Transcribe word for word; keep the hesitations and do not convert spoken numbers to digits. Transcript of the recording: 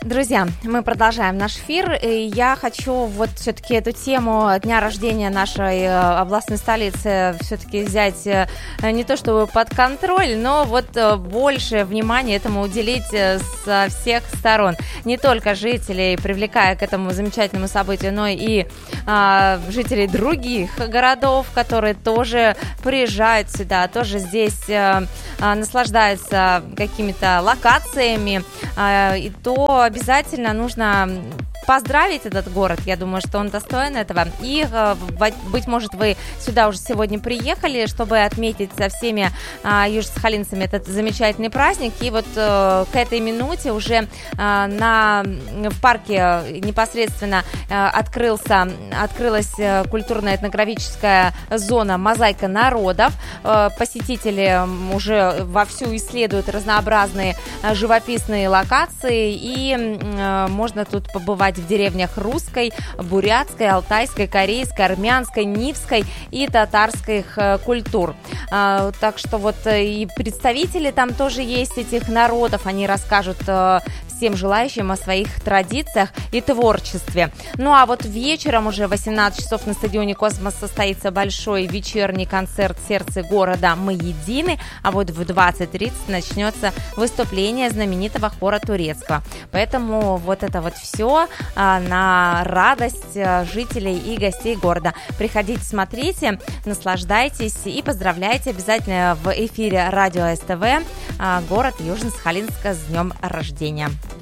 Друзья, мы продолжаем наш эфир, и я хочу вот все-таки эту тему дня рождения нашей областной столицы все-таки взять не то чтобы под контроль, но вот больше внимания этому уделить со всех сторон. Не только жителей, привлекая к этому замечательному событию, но и а, жителей других городов, которые тоже приезжают сюда, тоже здесь а, наслаждаются какими-то локациями, а, и то обязательно нужно поздравить этот город. Я думаю, что он достоин этого. И, быть может, вы сюда уже сегодня приехали, чтобы отметить со всеми а, южно-сахалинцами этот замечательный праздник. И вот а, к этой минуте уже а, на, в парке непосредственно а, открылся, открылась культурно-этнографическая зона «Мозаика народов». А, посетители уже вовсю исследуют разнообразные а, живописные локации. И а, можно тут побывать в деревнях русской, бурятской, алтайской, корейской, армянской, нивской и татарских культур. А, так что вот и представители там тоже есть этих народов, они расскажут всем желающим о своих традициях и творчестве. Ну а вот вечером уже в восемнадцать часов на стадионе «Космос» состоится большой вечерний концерт «Сердце города. Мы едины», а вот в двадцать тридцать начнется выступление знаменитого хора турецкого. Поэтому вот это вот все а, на радость жителей и гостей города. Приходите, смотрите, наслаждайтесь и поздравляйте обязательно в эфире радио СТВ а, город Южно-Сахалинска с днем рождения.